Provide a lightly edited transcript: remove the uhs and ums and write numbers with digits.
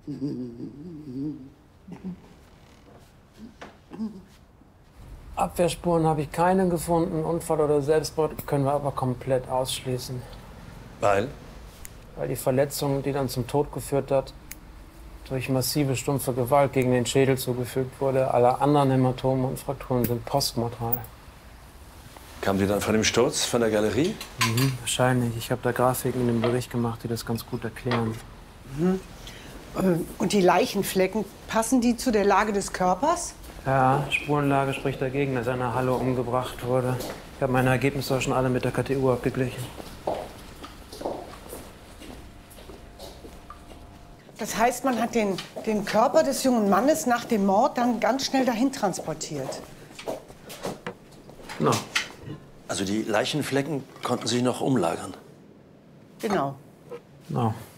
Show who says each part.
Speaker 1: Abwehrspuren habe ich keine gefunden. Unfall oder Selbstmord können wir aber komplett ausschließen.
Speaker 2: Weil?
Speaker 1: Weil die Verletzung, die dann zum Tod geführt hat, durch massive, stumpfe Gewalt gegen den Schädel zugefügt wurde. Alle anderen Hämatome und Frakturen sind postmortal.
Speaker 2: Kamen die dann von dem Sturz, von der Galerie?
Speaker 1: Wahrscheinlich. Ich habe da Grafiken in dem Bericht gemacht, die das ganz gut erklären.
Speaker 3: Und die Leichenflecken, passen die zu der Lage des Körpers?
Speaker 1: Ja, Spurenlage spricht dagegen, dass er in der Halle umgebracht wurde. Ich habe meine Ergebnisse auch schon alle mit der KTU abgeglichen.
Speaker 3: Das heißt, man hat den Körper des jungen Mannes nach dem Mord dann ganz schnell dahin transportiert.
Speaker 1: Genau.
Speaker 2: Also die Leichenflecken konnten sich noch umlagern?
Speaker 3: Genau.
Speaker 1: Genau.